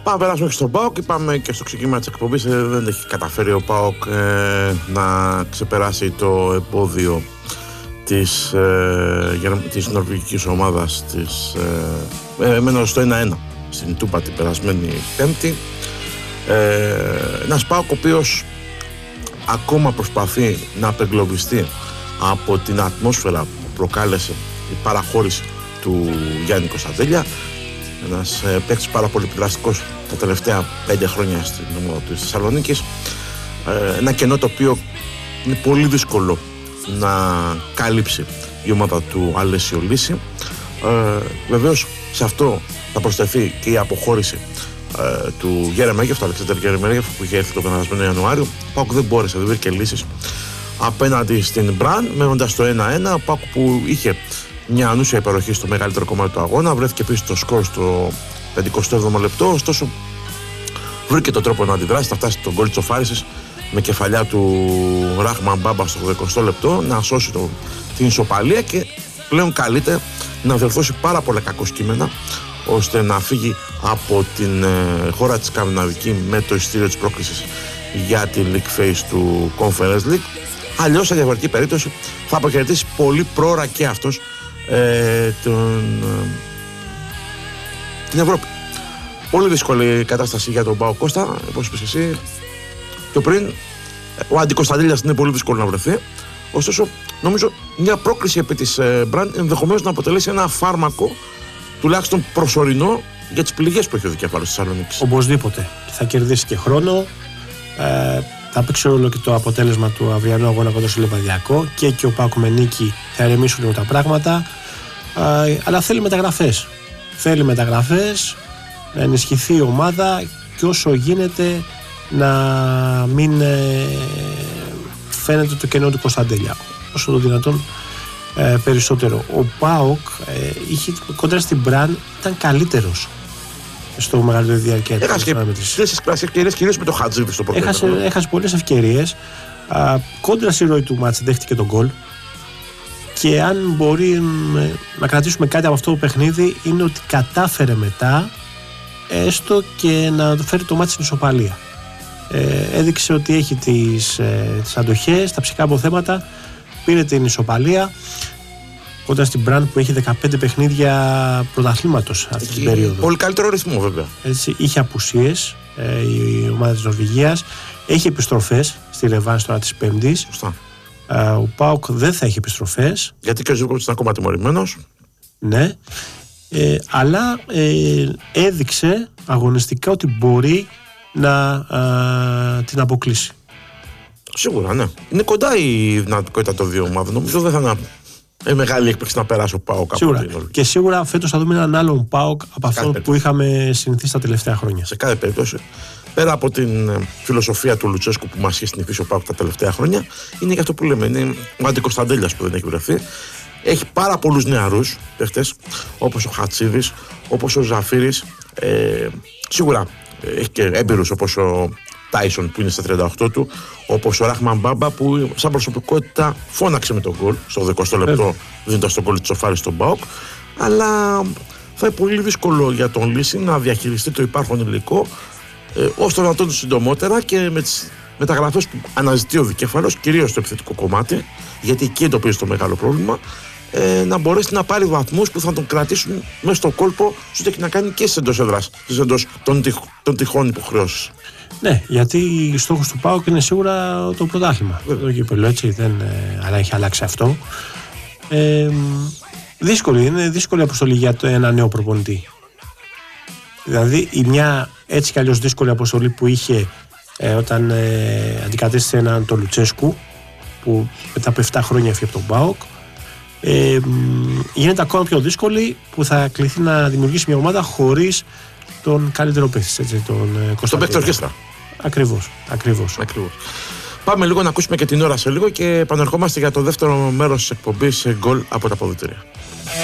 Πάμε να περάσουμε και στον ΠΑΟΚ. Είπαμε και στο ξεκίνημα της εκπομπής δεν έχει καταφέρει ο ΠΑΟΚ να ξεπεράσει το εμπόδιο της νορβηγικής ομάδας μένοντας στο 1-1 στην Τούμπα την περασμένη Πέμπτη. Ένας ΠΑΟΚ ο οποίος ακόμα προσπαθεί να απεγκλωβιστεί από την ατμόσφαιρα που προκάλεσε η παραχώρηση του Γιάννη Κωνσταντέλια, ένας παίκτης πάρα πολύ επιδραστικός τα τελευταία 5 χρόνια στην ομάδα της Θεσσαλονίκης, ένα κενό το οποίο είναι πολύ δύσκολο να καλύψει η ομάδα του Αλέσιο Λύση. Βεβαίως σε αυτό θα προσθεθεί και η αποχώρηση του Γερεμέγεφ, του Αλεξάνδρ Γερεμέγεφ, που είχε έρθει τον περασμένο Ιανουάριο. Ο ΠΑΟΚ δεν μπόρεσε, δεν βρήκε λύσεις απέναντι στην Μπραν, μένοντας στο 1-1. Ο ΠΑΟΚ που είχε μια ανούσια υπεροχή στο μεγαλύτερο κομμάτι του αγώνα, βρέθηκε πίσω στο σκορ στο 57ο λεπτό, ωστόσο βρήκε τον τρόπο να αντιδράσει, να φτάσει τον γκολ της Οφάρισης με κεφαλιά του Ράχμαν Μπάμπα στο 20ο λεπτό, να σώσει την ισοπαλία και πλέον καλείται να διορθώσει πάρα πολλά κακοσκήμενα ώστε να φύγει από την χώρα της Σκανδιναβική με το εισιτήριο της πρόκλησης για τη League Phase του Conference League. Αλλιώς, σε διαφορετική περίπτωση, θα αποχαιρετήσει πολύ πρόωρα και αυτός την Ευρώπη. Πολύ δύσκολη κατάσταση για τον ΠΑΟΚ, Κώστα, όπως είπες εσύ πιο πριν. Ο Αντικωνσταντέλιας είναι πολύ δύσκολο να βρεθεί. Ωστόσο, νομίζω μια πρόκληση επί της Μπραν ενδεχομένως να αποτελέσει ένα φάρμακο, τουλάχιστον προσωρινό, για τις πληγές που έχει ο δικέφαλος της Θεσσαλονίκης. Οπωσδήποτε. Θα κερδίσει και χρόνο. Θα παίξει όλο και το αποτέλεσμα του αυριανού αγώνα κοντά στο Λιβαδιακό και ο ΠΑΟΚ με νίκη θα ηρεμήσουν λίγο τα πράγματα. Αλλά θέλει μεταγραφές. Θέλει μεταγραφές, να ενισχυθεί η ομάδα και όσο γίνεται να μην φαίνεται το κενό του Κωνσταντέλια. Όσο το δυνατόν περισσότερο. Ο ΠΑΟΚ είχε κοντά στην Μπραν, ήταν καλύτερος στο μεγαλύτερο διάρκεια. Έχασε ευκαιρίες κυρίως με το Χατζίδη στο πρώτο. Έχασε πολλές ευκαιρίες. Κόντρα στη ροή του μάτς δέχτηκε τον γκολ. Και αν μπορεί να κρατήσουμε κάτι από αυτό το παιχνίδι, είναι ότι κατάφερε μετά έστω και να φέρει το μάτς στην ισοπαλία. Έδειξε ότι έχει τις αντοχές, τα ψυχικά αποθέματα, πήρε την ισοπαλία κοντά στην Μπραν που έχει 15 παιχνίδια πρωταθλήματος αυτή την περίοδο. Πολύ καλύτερο ρυθμό, βέβαια. Έτσι, είχε απουσίες η ομάδα της Νορβηγίας, έχει επιστροφές στη ρεβάνς τώρα της Πέμπτης. Σωστά. Ο ΠΑΟΚ δεν θα έχει επιστροφές. Γιατί και ο Ζούκοβιτς είναι ακόμα τιμωρημένος. Ναι. Αλλά έδειξε αγωνιστικά ότι μπορεί να την αποκλείσει. Σίγουρα, ναι. Είναι κοντά η δυνατότητα των δύο ομάδων. Νομίζω δεν θα είναι μεγάλη έκπληξη να περάσει ο ΠΑΟΚ. Σίγουρα. Και σίγουρα φέτος θα δούμε έναν άλλον ΠΑΟΚ από αυτόν που είχαμε συνηθίσει τα τελευταία χρόνια. Σε κάθε περίπτωση, πέρα από την φιλοσοφία του Λουτσέσκου που μας έχει συνηθίσει ο ΠΑΟΚ τα τελευταία χρόνια, είναι και αυτό που λέμε. Είναι ο Αντικωνσταντέλιας που δεν έχει βρεθεί. Έχει πάρα πολλούς νεαρούς παίχτες, όπως ο Χατσίδης, όπως ο Ζαφύρης. Σίγουρα έχει και έμπειρους όπως ο Τάισον που είναι στα 38 του, όπως ο Ράχμαν Μπάμπα που σαν προσωπικότητα φώναξε με τον γκολ στο 20ο λεπτό, δίνοντας τον γκολ της Σοφάρης στον ΠΑΟΚ. Αλλά θα είναι πολύ δύσκολο για τον Λύση να διαχειριστεί το υπάρχον υλικό ως το δυνατόν συντομότερα και με τις μεταγραφές που αναζητεί ο δικέφαλος, κυρίως στο επιθετικό κομμάτι, γιατί εκεί εντοπίζει το μεγάλο πρόβλημα, να μπορέσει να πάρει βαθμούς που θα τον κρατήσουν μέσα στο κόλπο, ώστε και να κάνει και στις εντός έδρας, στις εντός των τυχών υποχρεώσεων. Ναι, γιατί στόχος του ΠΑΟΚ είναι σίγουρα το πρωτάθλημα. Το γήπεδο, έτσι, αλλά έχει αλλάξει αυτό. Είναι δύσκολη αποστολή για ένα νέο προπονητή. Δηλαδή η μια έτσι κι αλλιώς δύσκολη αποστολή που είχε όταν αντικατέστησε έναν τον Λουτσέσκου, που μετά από 7 χρόνια έφυγε από τον ΠΑΟΚ, γίνεται ακόμα πιο δύσκολη που θα κληθεί να δημιουργήσει μια ομάδα χωρίς τον καλύτερο παίκτη, τον Κωνσταντέλια. Τον παίκτη ορκέστρα. Ακριβώς. Πάμε λίγο να ακούσουμε και την ώρα σε λίγο και επανερχόμαστε για το δεύτερο μέρος της εκπομπής γκολ από τα αποδυτήρια.